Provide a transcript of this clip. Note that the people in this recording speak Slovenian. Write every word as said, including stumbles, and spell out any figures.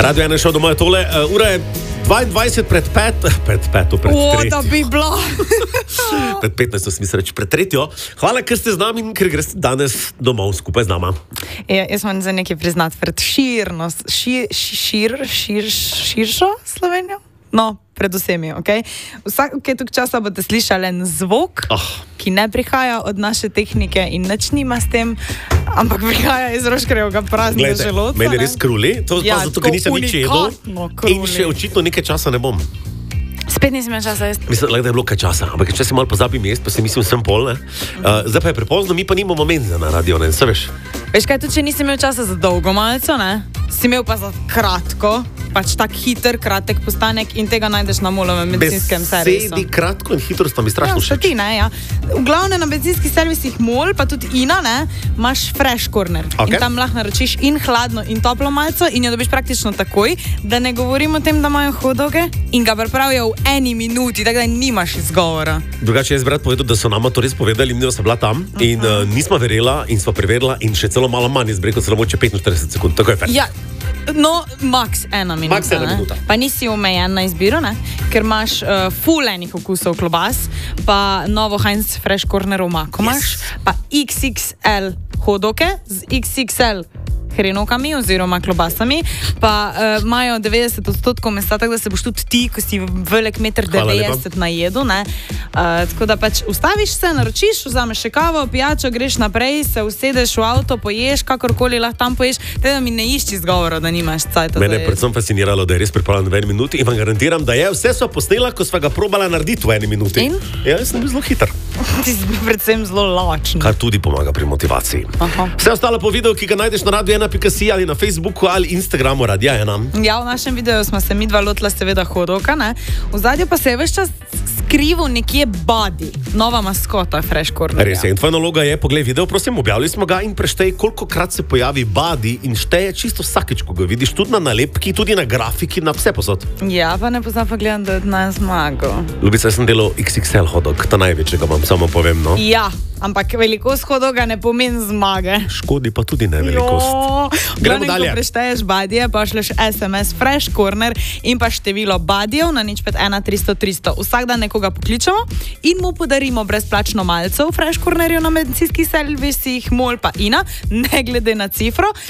Radio ena šel doma tole, uh, ura je dvaindvajset pred pet, pred peto, pred O, tretjo. da bi bila. Pred petnajsto smisel reči, pred tretjo. Hvala, ker ste z nami in ker greste danes domov skupaj z nama. Ja, jaz moram za nekaj priznati, pred širno, šir, šir, šir, širšo Slovenijo. No, predvsem je, ok? Vsak tok časa boste slišali en zvok, Oh. ki ne prihaja od naše tehnike in nič nima s tem, ampak prihaja iz Roškarjevega praznega Glejte, želodca. meni ne. res kruli, to Ja, pa zato, ker tako nisem nič jedel unikatno in kruli. še očitno nekaj časa ne bom. Spet nisem imel časa jesti. Mislim, da je bilo kaj časa, ampak če si malo pozabim jesti, pa si mislim, sem pol, ne? Uh, zdaj pa je prepozno, mi pa nimamo menze na radio, ne, se veš? Veš kaj, tudi če nisem imel časa za dolgo malco, ne? Si imel pa za kratko, pač tak hiter, kratek postanek in tega najdeš na Molovem benzinskem servisu. Besedi kratko in hitro sta mi strašno Ja, všeč. ti, ne, ja. V glavnem na benzinskih servisih Mol, pa tudi Ina, ne, imaš fresh corner. Okay. In tam lahko naročiš in hladno in toplo malco in jo dobiš praktično takoj, da ne govorim o tem, da imajo hot-doge in ga pripravijo v eni minuti, tako da nimaš izgovora. Drugače jaz bi rad povedal, da so nama to res povedali, mi smo bila tam in uh, nismo verjela in smo preverila in še celo malo manj, jaz bi rekel celo moče petinštirideset sekund, tako je fer. Ja, no, max ena minuta. Max ena ne. minuta. Pa nisi omejen na izbiro, ne? Ker imaš uh, full enih okusov klobas, pa novo Heinz Fresh Corner omako imaš, Yes. pa iks iks el hodoke z iks iks el hrenovkami oziroma klobasami, pa uh, imajo devetdeset odstotkov mesa, tako da se boš tudi ti, ko si velik meter Hvala lepa. devetdeset najedu, ne? Uh, tako da pač ustaviš se, naročiš, vzameš še kavo, pijačo, greš naprej, se usedeš v avto, poješ, kakorkoli lahko tam poješ, teda mi ne išči izgovora, da nimaš cajta. Mene je predvsem fasciniralo, da je res pripravljen v eni minuti in vam garantiram, da je vse so posnela, ko sva ga probala narediti v eni minuti. In? Ja, jaz sem bil zelo hiter, Ti si bil predvsem zelo lačen. kar tudi pomaga pri motivaciji. Aha. Vse ostalo po videu, ki ga najdeš na radio ena pika si ali na Facebooku ali Instagramu Radia ena. Ja, v našem videu smo se mi dva lotila seveda hodoka, ne? V zadju pa se je ves čas skrival nekje Buddy, nova maskota Fresh Corner. Res je. In tvoja naloga je, poglej video, prosim, objavili smo ga in preštej, koliko krat se pojavi Buddy in šteje čisto vsakeč, ko ga vidiš, tudi na nalepki, tudi na grafiki, na vse posod. Ja, pa ne pozna pa gledam, da je od nas zmagal. Ljubica, jaz sem delal iks iks el hodog, ta največjega vam samo povem, no. Ja, ampak velikost hodoga ne pomeni zmage. Škodi pa tudi ne velikost. Gremo Glavnem, dalje. ko prešteješ badije, pošleš es em es Fresh Corner in pa število badijev na nič pet ena tristo tristo. Vsak dan nekoga pokličemo in mu podarimo brezplačno malce v Fresh Cornerju na medicinskih servisih Mol pa Ina, ne glede na cifro.